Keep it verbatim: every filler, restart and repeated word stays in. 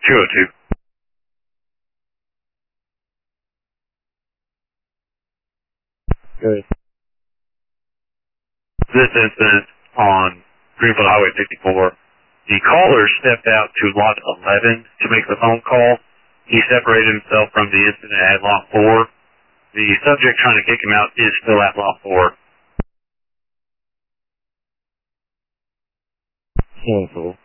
two oh two. Good. This incident on Greenfield Highway fifty-four, the caller stepped out to lot eleven to make the phone call. He separated himself from the incident at lot four. The subject trying to kick him out is still at lot four. Cancel.